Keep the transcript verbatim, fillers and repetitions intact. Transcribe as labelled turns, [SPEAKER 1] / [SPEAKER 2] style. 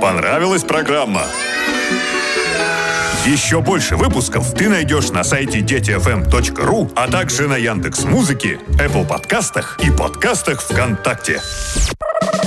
[SPEAKER 1] Понравилась программа? Еще больше выпусков ты найдешь на сайте дети эф эм точка ру, а также на Яндекс.Музыке, Apple подкастах и подкастах ВКонтакте.